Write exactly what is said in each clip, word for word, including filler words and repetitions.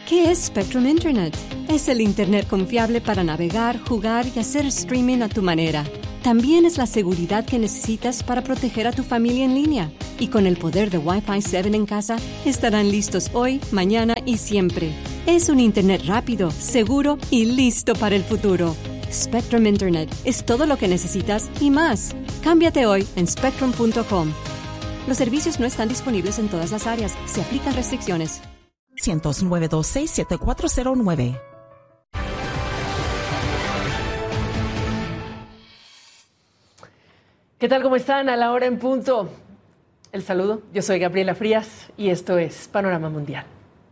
¿Qué es Spectrum Internet? Es el Internet confiable para navegar, jugar y hacer streaming a tu manera. También es la seguridad que necesitas para proteger a tu familia en línea. Y con el poder de Wi-Fi siete en casa, estarán listos hoy, mañana y siempre. Es un Internet rápido, seguro y listo para el futuro. Spectrum Internet es todo lo que necesitas y más. Cámbiate hoy en spectrum punto com. Los servicios no están disponibles en todas las áreas. Se aplican restricciones. nueve dos seis, siete cuatro cero nueve. ¿Qué tal? ¿Cómo están? A la hora en punto. El saludo. Yo soy Gabriela Frías y esto es Panorama Mundial.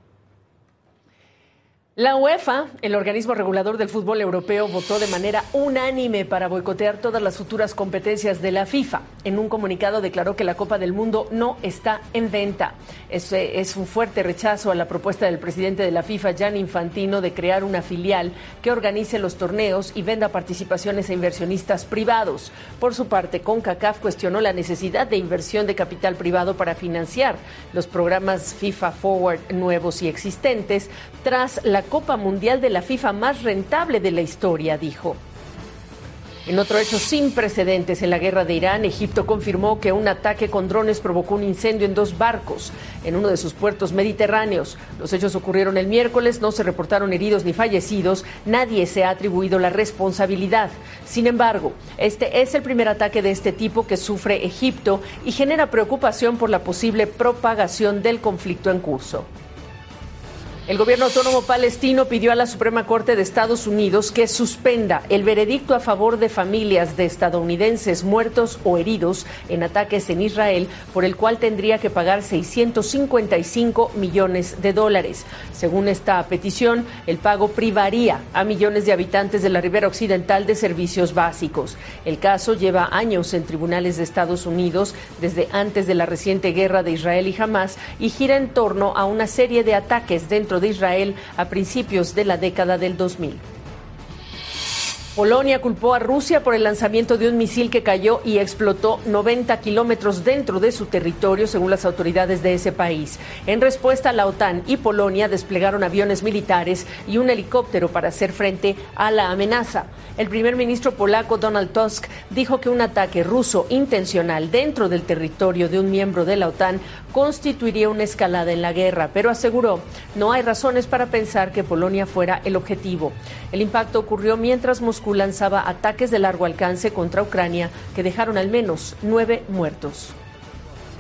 La UEFA, el organismo regulador del fútbol europeo, votó de manera unánime para boicotear todas las futuras competencias de la FIFA. En un comunicado declaró que la Copa del Mundo no está en venta. Es, es un fuerte rechazo a la propuesta del presidente de la FIFA, Gianni Infantino, de crear una filial que organice los torneos y venda participaciones a inversionistas privados. Por su parte, CONCACAF cuestionó la necesidad de inversión de capital privado para financiar los programas FIFA Forward nuevos y existentes tras la Copa Mundial de la FIFA más rentable de la historia, dijo. En otro hecho sin precedentes en la guerra de Irán, Egipto confirmó que un ataque con drones provocó un incendio en dos barcos en uno de sus puertos mediterráneos. Los hechos ocurrieron el miércoles, no se reportaron heridos ni fallecidos, nadie se ha atribuido la responsabilidad. Sin embargo, este es el primer ataque de este tipo que sufre Egipto y genera preocupación por la posible propagación del conflicto en curso. El gobierno autónomo palestino pidió a la Suprema Corte de Estados Unidos que suspenda el veredicto a favor de familias de estadounidenses muertos o heridos en ataques en Israel, por el cual tendría que pagar seiscientos cincuenta y cinco millones de dólares. Según esta petición, el pago privaría a millones de habitantes de la ribera occidental de servicios básicos. El caso lleva años en tribunales de Estados Unidos, desde antes de la reciente guerra de Israel y Hamás, y gira en torno a una serie de ataques dentro de Israel a principios de la década del dos mil. Polonia culpó a Rusia por el lanzamiento de un misil que cayó y explotó noventa kilómetros dentro de su territorio, según las autoridades de ese país. En respuesta, la OTAN y Polonia desplegaron aviones militares y un helicóptero para hacer frente a la amenaza. El primer ministro polaco Donald Tusk dijo que un ataque ruso intencional dentro del territorio de un miembro de la OTAN constituiría una escalada en la guerra, pero aseguró no hay razones para pensar que Polonia fuera el objetivo. El impacto ocurrió mientras Moscú lanzaba ataques de largo alcance contra Ucrania que dejaron al menos nueve muertos.